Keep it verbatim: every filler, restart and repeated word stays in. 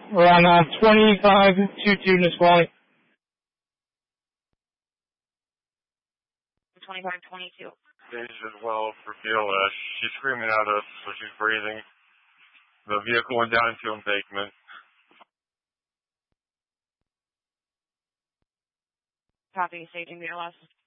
We're on uh, twenty-five twenty-two Nisqually. twenty-five twenty-two. Stage as well for Bill. Uh, she's screaming at us, so she's breathing. The vehicle went down into embankment. Copy, staging B L S.